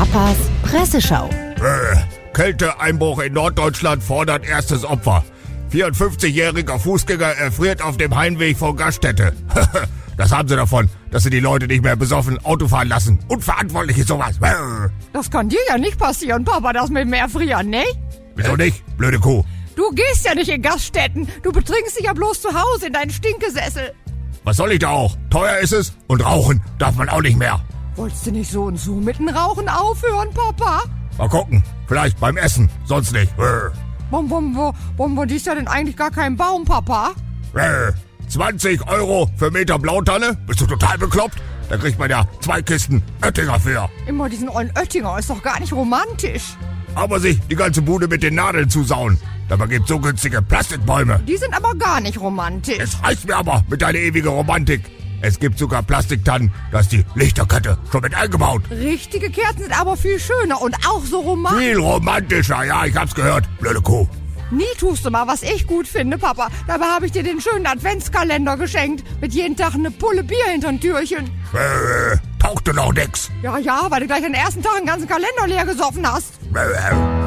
Papas Presseschau. Kälteeinbruch in Norddeutschland fordert erstes Opfer. 54-jähriger Fußgänger erfriert auf dem Heimweg von Gaststätte. Das haben sie davon, dass sie die Leute nicht mehr besoffen Auto fahren lassen. Unverantwortlich ist sowas. Das kann dir ja nicht passieren, Papa, das mit dem Erfrieren, ne? Wieso nicht, blöde Kuh? Du gehst ja nicht in Gaststätten. Du betrinkst dich ja bloß zu Hause in deinen Stinkesessel. Was soll ich da auch? Teuer ist es und rauchen darf man auch nicht mehr. Wolltest du nicht so und so mit dem Rauchen aufhören, Papa? Mal gucken, vielleicht beim Essen, sonst nicht. Warum dies ja denn eigentlich gar kein Baum, Papa? 20 Euro für Meter Blautanne? Bist du total bekloppt? Da kriegt man ja 2 Kisten Oettinger für. Immer diesen ollen Oettinger, ist doch gar nicht romantisch. Aber sich die ganze Bude mit den Nadeln zusauen. Dabei gibt's so günstige Plastikbäume. Die sind aber gar nicht romantisch. Es reicht mir aber mit deiner ewigen Romantik. Es gibt sogar Plastiktannen, da ist die Lichterkette schon mit eingebaut. Richtige Kerzen sind aber viel schöner und auch so romantisch. Viel romantischer, ja, ich hab's gehört, blöde Kuh. Nie tust du mal, was ich gut finde, Papa. Dabei habe ich dir den schönen Adventskalender geschenkt. Mit jeden Tag eine Pulle Bier hinterm Türchen. Tauchte noch nix. Ja, weil du gleich den ersten Tag einen ganzen Kalender leer gesoffen hast.